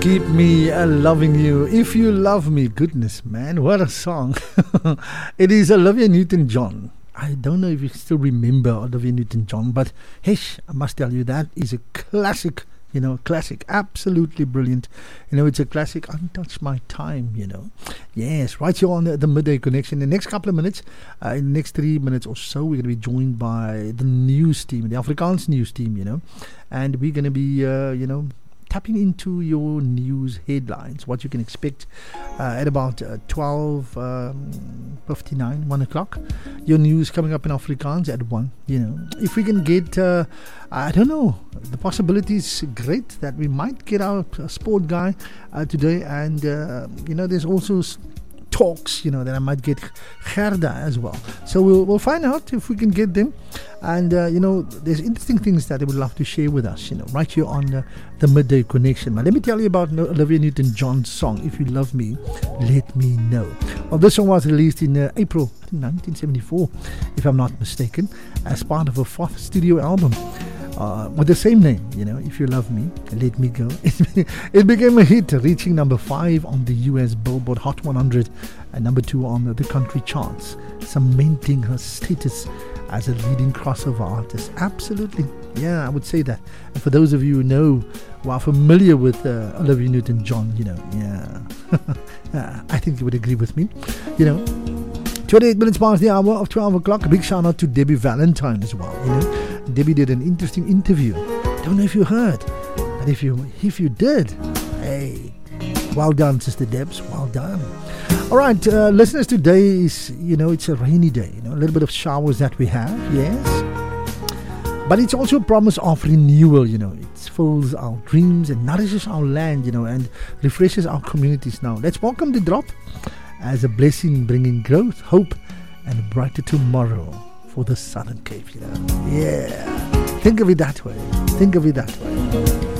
Keep me loving you. If you love me, goodness, man, what a song. It is Olivia Newton-John. I don't know if you still remember Olivia Newton-John, but hesh, I must tell you, that is a classic, classic, absolutely brilliant. It's a classic, Untouched My Time, Yes, right here on the Midday Connection. In the next couple of minutes, in the next 3 minutes or so, we're going to be joined by the news team, the Afrikaans news team, and we're going to be, tapping into your news headlines, what you can expect at about 12:59, 1 o'clock. Your news coming up in Afrikaans at 1. If we can get, I don't know, the possibility is great that we might get our sport guy today, and there's also talks, that I might get Gerda as well. So we'll find out if we can get them. And, there's interesting things that they would love to share with us, right here on the Midday Connection. But let me tell you about Olivia Newton-John's song, If You Love Me, Let Me Know. Well, this song was released in April 1974, if I'm not mistaken, as part of a fourth studio album. With the same name, If You Love Me, Let Me Go. It became a hit, reaching number 5 on the US Billboard Hot 100 and number 2 on the country charts, cementing her status as a leading crossover artist. Absolutely, yeah, I would say that. And for those of you who are familiar with Olivia Newton-John, I think you would agree with me, 28 minutes past the hour of 12 o'clock. A big shout out to Debbie Valentine as well. Debbie did an interesting interview. Don't know if you heard, but if you did, hey, well done, Sister Debs, well done. All right, listeners, today is, it's a rainy day, a little bit of showers that we have, yes. But it's also a promise of renewal, it fills our dreams and nourishes our land, and refreshes our communities now. Let's welcome the drop as a blessing, bringing growth, hope, and a brighter tomorrow for the Southern Cape, Yeah. Think of it that way.